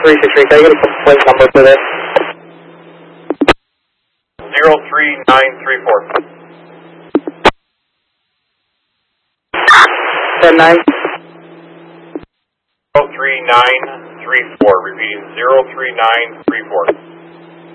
363, can I get a complaint number for this? 03934. 109. 03934. Repeating 03934.